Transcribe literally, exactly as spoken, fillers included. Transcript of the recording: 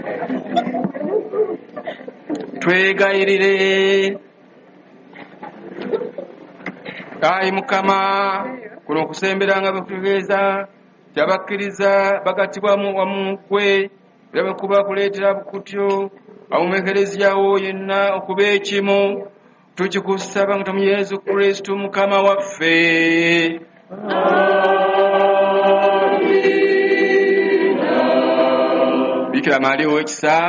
twegayirire. Ayi Mukama, kuno okusemberanga bekutegeeza kyabakkiriza bagatibwamu wamu kwe era bwekuba kuleetera bukutyo awumekerezyawo yenna okuba ekimu, tukikusaba nga tomu Yesu Kristo Mukama waffe. Bikira Maria ow'ekisa